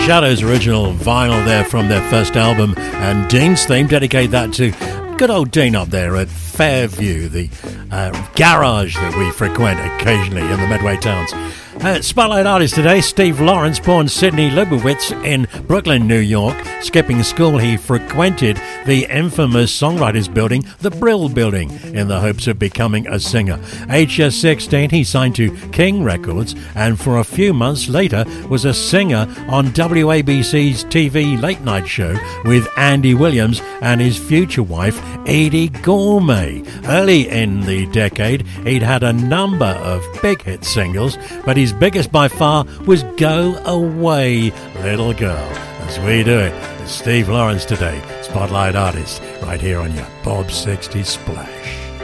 Shadow's original vinyl there from their first album, and Dean's theme, dedicate that to good old Dean up there at Fairview, the garage that we frequent occasionally in the Medway Towns. Spotlight artist today, Steve Lawrence, born Sidney Leibowitz in Brooklyn, New York. Skipping school, he frequented the infamous Songwriters Building, the Brill Building, in the hopes of becoming a singer. Age just 16, he signed to King Records, and for a few months later was a singer on WABC's TV late night show with Andy Williams and his future wife, Edie Gourmet. Early in the decade, he'd had a number of big hit singles, but his biggest by far was Go Away, Little Girl. As we do it, it's Steve Lawrence today, Spotlight Artist, right here on your Bob 60 Splash.